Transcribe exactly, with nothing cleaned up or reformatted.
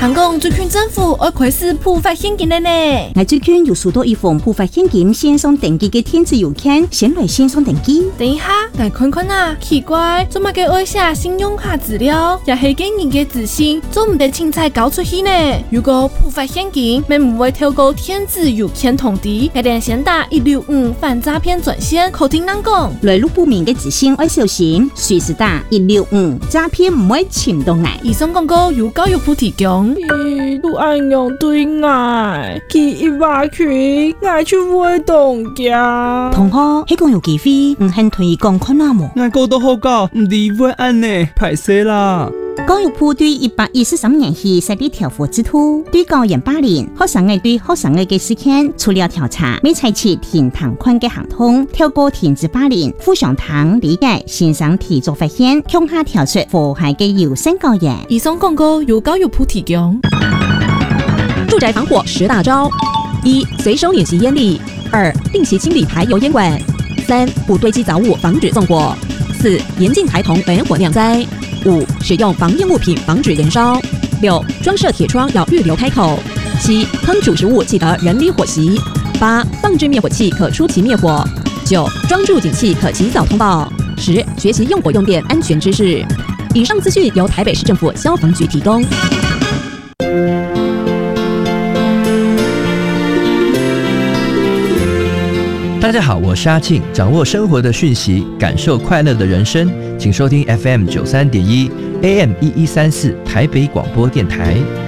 听讲最近政府要开始普发现金了呢。 我最近有收到一封普发现金线上登记的电子邮件，先来线上登记。 等一下，来看看啊，奇怪，做乜嘅爱写信用卡资料，也係嘅人嘅自信，做唔得清彩搞出去呢？如果普发现金，咪唔會透過電子郵件通知，一定先打一六五反詐騙專線，口聽人講。 來路不明嘅資訊要小心，隨時打一六五，詐騙唔會潛到嚟。 以上廣告由教育部提供。 咦，都按樣對愛，佢一話佢愛就會動嘅。 同學，迄個有機會唔肯推廣看下冇？ 我個都好教，唔理會按呢，歹勢啦。 教育部對一百一十三年起設立調和制度，對教員霸凌學生嘅對學生嘅嘅事件，除了調查，未採取停堂款嘅行動，透過停止霸凌、互相談理解、線上提早發現，向下調出禍害嘅優先教員。 以上廣告由教育部提供。 住宅防火十大招：一、隨手演習煙粒；二、定期清理排油煙管；三、不堆積雜物，防止縱火；四、嚴禁孩童玩火釀災；五、使用防煙物品防止燃燒；六、裝設鐵窗要預留開口；七、烹煮食物記得人離火熄；八、放置滅火器可出奇滅火；九、裝住警器可及早通報；十、學習用火用電安全知識。以上資訊由台北市政府消防局提供。 大家好，我是阿庆，掌握生活的讯息，感受快乐的人生，请收听 F M 九三点一 A M 一一三四台北广播电台。